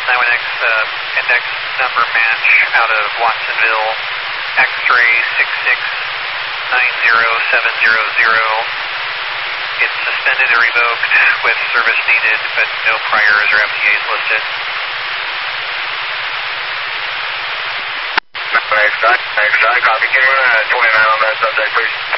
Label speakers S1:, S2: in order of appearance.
S1: 91X index number match out of Watsonville, X-ray 6690700. It's suspended or revoked with service needed, but no priors or FTAs listed.
S2: X-ray, copy. Can you run a 29 on that subject, please?